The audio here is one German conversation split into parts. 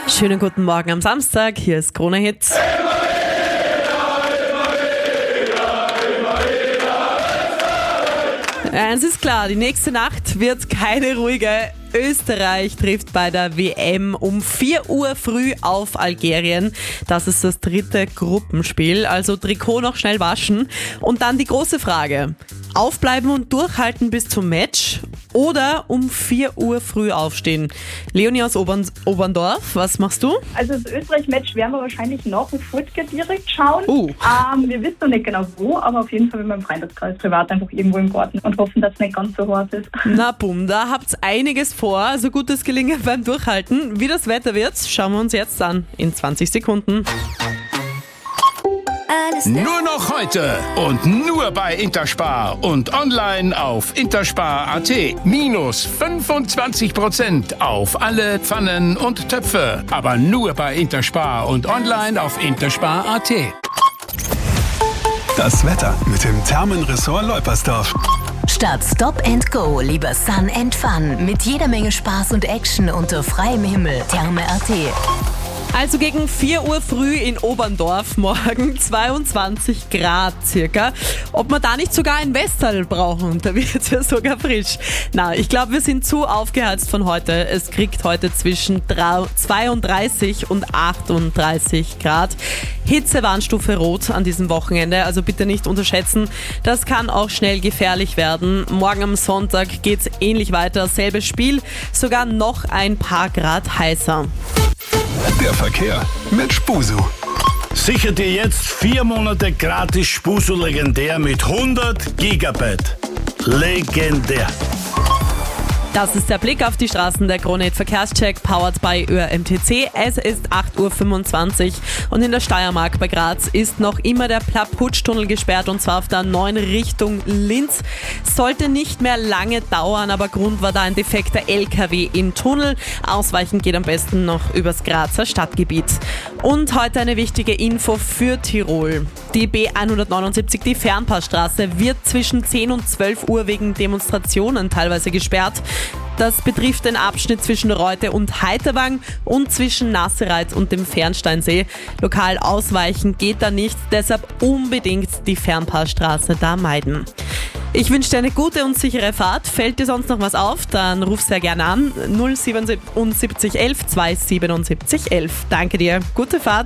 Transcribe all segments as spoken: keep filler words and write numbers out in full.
Schönen guten Morgen am Samstag, hier ist Krone Hit. Eins ist klar, die nächste Nacht wird keine ruhige. Österreich trifft bei der W M um vier Uhr früh auf Algerien. Das ist das dritte Gruppenspiel, also Trikot noch schnell waschen. Und dann die große Frage, aufbleiben und durchhalten bis zum Match oder um vier Uhr früh aufstehen? Leonie aus Obern- Oberndorf, was machst du? Also das Österreich-Match werden wir wahrscheinlich nach dem Furtge direkt schauen. Uh. Ähm, wir wissen noch nicht genau wo, aber auf jeden Fall mit meinem Freundeskreis privat einfach irgendwo im Garten und hoffen, dass es nicht ganz so hart ist. Na bumm, da habt's einiges vor, also gutes Gelingen beim Durchhalten. Wie das Wetter wird, schauen wir uns jetzt an in zwanzig Sekunden. Nur noch heute und nur bei Interspar und online auf interspar punkt at. Minus fünfundzwanzig Prozent auf alle Pfannen und Töpfe. Aber nur bei Interspar und online auf interspar punkt at. Das Wetter mit dem Thermenressort Leupersdorf. Statt Stop and Go lieber Sun and Fun. Mit jeder Menge Spaß und Action unter freiem Himmel. Therme punkt at. Also gegen vier Uhr früh in Oberndorf morgen zweiundzwanzig Grad circa. Ob wir da nicht sogar ein Westerl brauchen, da wird es ja sogar frisch. Na, ich glaube, wir sind zu aufgeheizt von heute. Es kriegt heute zwischen zweiunddreißig und achtunddreißig Grad. Hitzewarnstufe Rot an diesem Wochenende, also bitte nicht unterschätzen. Das kann auch schnell gefährlich werden. Morgen am Sonntag geht's ähnlich weiter. Selbes Spiel, sogar noch ein paar Grad heißer. Der Verkehr mit Spusu. Sicher dir jetzt vier Monate gratis Spusu legendär mit hundert Gigabyte. Legendär. Das ist der Blick auf die Straßen, der Krone Hit Verkehrscheck, powered by Ö R M T C. Es ist acht Uhr fünfundzwanzig und in der Steiermark bei Graz ist noch immer der Plaputsch-Tunnel gesperrt und zwar auf der neuen Richtung Linz. Sollte nicht mehr lange dauern, aber Grund war da ein defekter L K W im Tunnel. Ausweichen geht am besten noch übers Grazer Stadtgebiet. Und heute eine wichtige Info für Tirol. Die B hundertneunundsiebzig, die Fernpassstraße, wird zwischen zehn und zwölf Uhr wegen Demonstrationen teilweise gesperrt. Das betrifft den Abschnitt zwischen Reute und Heiterwang und zwischen Nassereit und dem Fernsteinsee. Lokal ausweichen geht da nicht, deshalb unbedingt die Fernpassstraße da meiden. Ich wünsche dir eine gute und sichere Fahrt. Fällt dir sonst noch was auf, dann ruf sehr gerne an. null siebenundsiebzig elf zweihundertsiebenundsiebzig elf. Danke dir, gute Fahrt.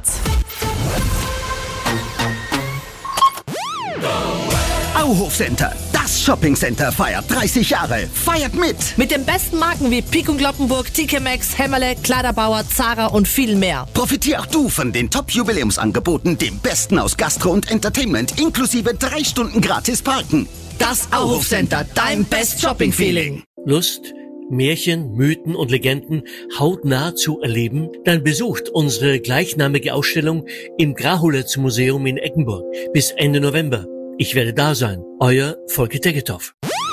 Auhof Center, das Shoppingcenter feiert dreißig Jahre. Feiert mit! Mit den besten Marken wie Pik und Kloppenburg, T K Maxx, Hämmerle, Kleiderbauer, Zara und viel mehr. Profitier auch du von den Top-Jubiläumsangeboten, dem Besten aus Gastro und Entertainment, inklusive drei Stunden gratis Parken. Das Auhof Center, dein Best Shopping Feeling. Lust, Märchen, Mythen und Legenden hautnah zu erleben? Dann besucht unsere gleichnamige Ausstellung im Grahulitz Museum in Eggenburg bis Ende November. Ich werde da sein. Euer Volker Tegethoff.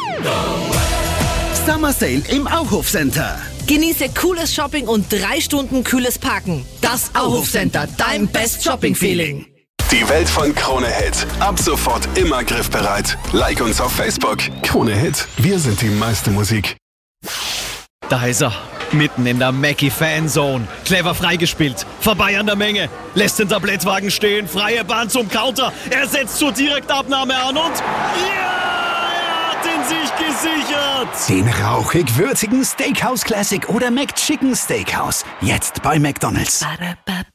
Summer Sale im Auhof Center. Genieße cooles Shopping und drei Stunden kühles Parken. Das Auhof Center, dein Best Shopping Feeling. Die Welt von Krone Hit. Ab sofort immer griffbereit. Like uns auf Facebook. Krone Hit. Wir sind die meiste Musik. Da ist er. Mitten in der Mackie-Fanzone. Clever freigespielt. Vorbei an der Menge. Lässt den Tablettwagen stehen. Freie Bahn zum Counter. Er setzt zur Direktabnahme an und... Ja! Er hat ihn sich gesichert! Den rauchig-würzigen Steakhouse Classic oder McChicken Steakhouse. Jetzt bei McDonald's.